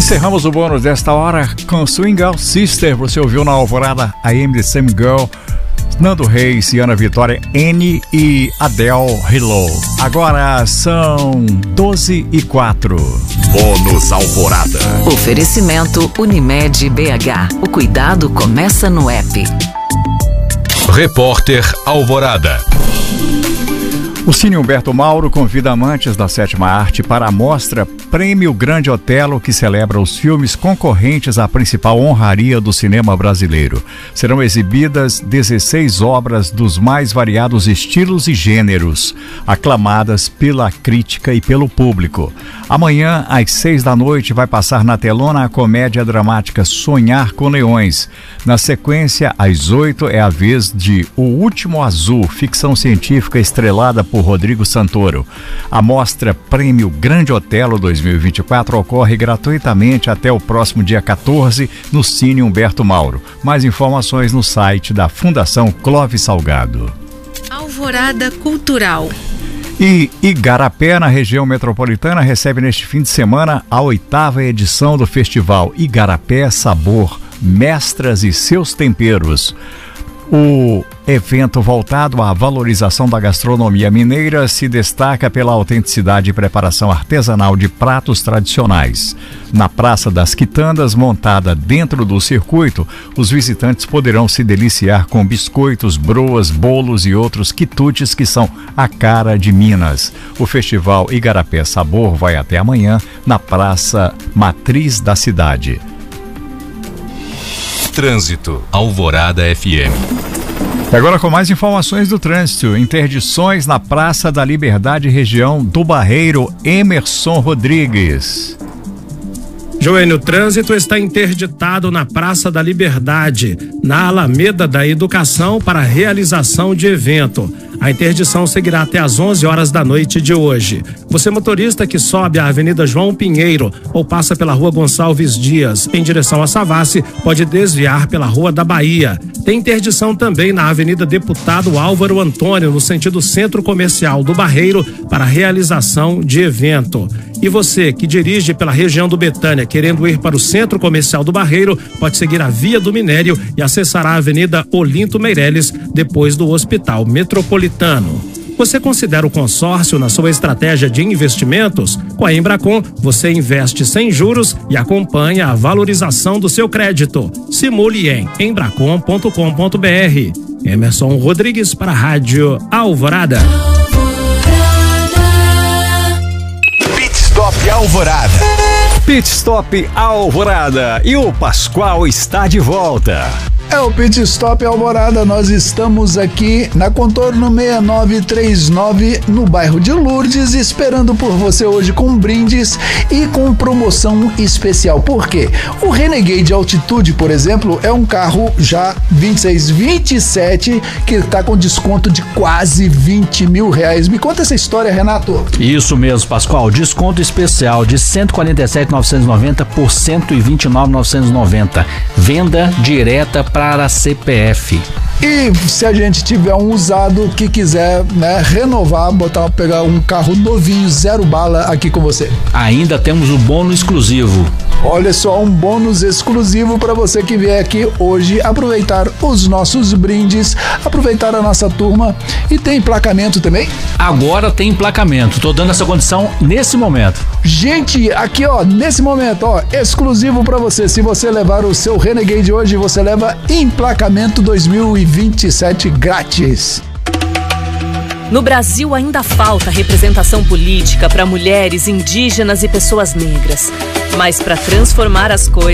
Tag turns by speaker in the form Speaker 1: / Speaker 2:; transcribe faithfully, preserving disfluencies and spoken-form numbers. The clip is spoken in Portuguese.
Speaker 1: Encerramos o bônus desta hora com Swing Out Sister. Você ouviu na Alvorada I Am The Same Girl, Nando Reis, Ciana Vitória, N e Adele Hello. Agora são doze e quatro.
Speaker 2: Bônus Alvorada.
Speaker 3: Oferecimento Unimed B H. O cuidado começa no app.
Speaker 2: Repórter Alvorada.
Speaker 1: O Cine Humberto Mauro convida amantes da sétima arte para a mostra Prêmio Grande Otelo, que celebra os filmes concorrentes à principal honraria do cinema brasileiro. Serão exibidas dezesseis obras dos mais variados estilos e gêneros, aclamadas pela crítica e pelo público. Amanhã, às seis da noite, vai passar na telona a comédia dramática Sonhar com Leões. Na sequência, às oito, é a vez de O Último Azul, ficção científica estrelada por Rodrigo Santoro. A mostra Prêmio Grande Otelo dois mil e vinte e quatro ocorre gratuitamente até o próximo dia quatorze no Cine Humberto Mauro. Mais informações no site da Fundação Clóvis Salgado.
Speaker 4: Alvorada Cultural.
Speaker 1: E Igarapé, na região metropolitana, recebe neste fim de semana a oitava edição do festival Igarapé Sabor, Mestras e Seus Temperos. O evento voltado à valorização da gastronomia mineira se destaca pela autenticidade e preparação artesanal de pratos tradicionais. Na Praça das Quitandas, montada dentro do circuito, os visitantes poderão se deliciar com biscoitos, broas, bolos e outros quitutes que são a cara de Minas. O Festival Igarapé Sabor vai até amanhã na Praça Matriz da cidade.
Speaker 2: Trânsito, Alvorada F M.
Speaker 1: E agora com mais informações do trânsito. Interdições na Praça da Liberdade, região do Barreiro. Emerson Rodrigues.
Speaker 5: Joênio, o trânsito está interditado na Praça da Liberdade, na Alameda da Educação, para realização de evento. A interdição seguirá até às onze horas da noite de hoje. Você, motorista que sobe a Avenida João Pinheiro ou passa pela Rua Gonçalves Dias em direção a Savassi, pode desviar pela Rua da Bahia. Tem interdição também na Avenida Deputado Álvaro Antônio, no sentido Centro Comercial do Barreiro, para realização de evento. E você que dirige pela região do Betânia, querendo ir para o Centro Comercial do Barreiro, pode seguir a Via do Minério e acessar a Avenida Olinto Meireles, depois do Hospital Metropolitano. Você considera o consórcio na sua estratégia de investimentos? Com a Embracon, você investe sem juros e acompanha a valorização do seu crédito. Simule em embracon ponto com ponto br. Emerson Rodrigues para a Rádio Alvorada.
Speaker 2: Pit Stop Alvorada.
Speaker 1: Pit Stop Alvorada. E o Pascoal está de volta.
Speaker 6: É o Pit Stop Alvorada, nós estamos aqui na Contorno seis nove três nove no bairro de Lourdes, esperando por você hoje com brindes e com promoção especial. Por quê? O Renegade Altitude, por exemplo, é um carro já vinte e seis, vinte e sete que está com desconto de quase vinte mil reais. Me conta essa história, Renato.
Speaker 7: Isso mesmo, Pascoal, desconto especial de cento e quarenta e sete mil novecentos e noventa por cento e vinte e nove mil novecentos e noventa. Venda direta para C P F.
Speaker 6: E se a gente tiver um usado que quiser, né, renovar, botar, pegar um carro novinho, zero bala aqui com você.
Speaker 7: Ainda temos o bônus exclusivo.
Speaker 6: Olha só, um bônus exclusivo para você que vier aqui hoje aproveitar os nossos brindes, aproveitar a nossa turma. E tem emplacamento também?
Speaker 7: Agora tem emplacamento, tô dando essa condição nesse momento.
Speaker 6: Gente, aqui ó, nesse momento, ó, exclusivo para você. Se você levar o seu Renegade hoje, você leva emplacamento dois mil e vinte e sete grátis.
Speaker 4: No Brasil ainda falta representação política para mulheres, indígenas e pessoas negras. Mas para transformar as coisas